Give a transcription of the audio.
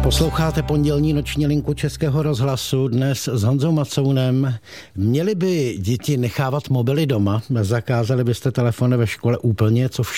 Posloucháte pondělní noční linku Českého rozhlasu dnes s Honzou Macounem. Měli by děti nechávat mobily doma? Zakázali byste telefony ve škole úplně? Co